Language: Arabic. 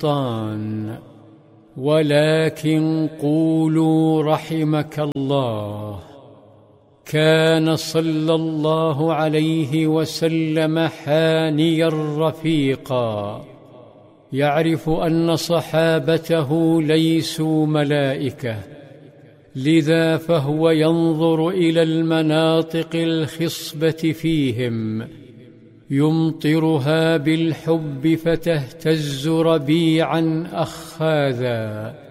السلطان، ولكن قولوا رحمك الله. كان صلى الله عليه وسلم حانيا رفيقا، يعرف أن صحابته ليسوا ملائكة، لذا فهو ينظر إلى المناطق الخصبة فيهم، يمطرها بالحب فتهتز ربيعا أخاذا،